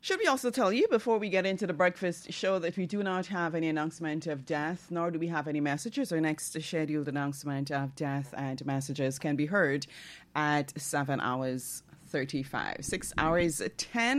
Should we also tell you before we get into the breakfast show that we do not have any announcement of death, nor do we have any messages. Our next scheduled announcement of death and messages can be heard at 7 hours 35. 6 hours 10.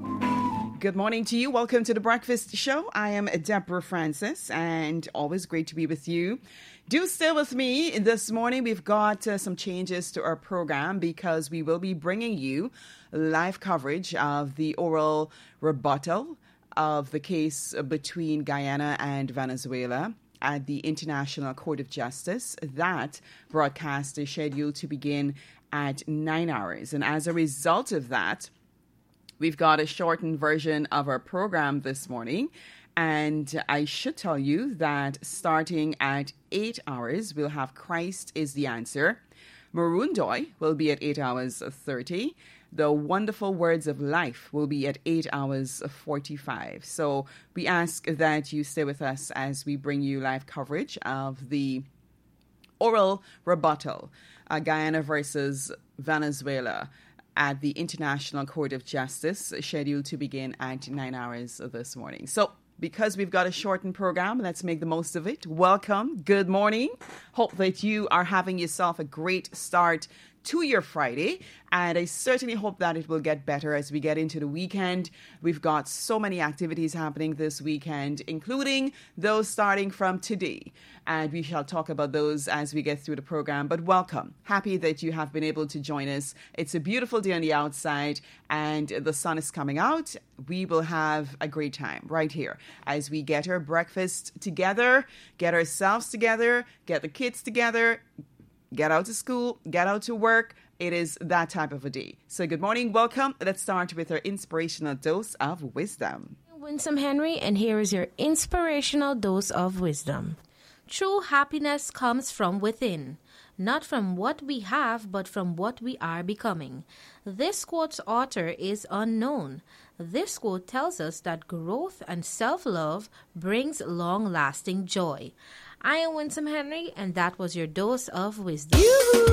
Good morning to you. Welcome to the breakfast show. I am Deborah Francis, and always great to be with you. Do stay with me. This morning we've got some changes to our program because we will be bringing you live coverage of the oral rebuttal of the case between Guyana and Venezuela at the International Court of Justice. That broadcast is scheduled to begin at 9 hours. And as a result of that, we've got a shortened version of our program this morning. And I should tell you that starting at 8 hours, we'll have Christ is the Answer. Maroon Doy will be at 8 hours 30. The Wonderful Words of Life will be at 8 hours 45. So we ask that you stay with us as we bring you live coverage of the oral rebuttal, Guyana versus Venezuela, at the International Court of Justice, scheduled to begin at 9 hours this morning. So because we've got a shortened program, let's make the most of it. Welcome. Good morning. Hope that you are having yourself a great start to your Friday, and I certainly hope that it will get better as we get into the weekend. We've got so many activities happening this weekend, including those starting from today, and we shall talk about those as we get through the program. But welcome. Happy that you have been able to join us. It's a beautiful day on the outside, and the sun is coming out. We will have a great time right here as we get our breakfast together, get ourselves together, get the kids together, get out to school, get out to work. It is that type of a day. So good morning, welcome. Let's start with our inspirational dose of wisdom. Winsome Henry, and here is your inspirational dose of wisdom. True happiness comes from within, not from what we have, but from what we are becoming. This quote's author is unknown. This quote tells us that growth and self-love brings long-lasting joy. I am Winsome Henry, and that was your dose of wisdom. Yoo-hoo!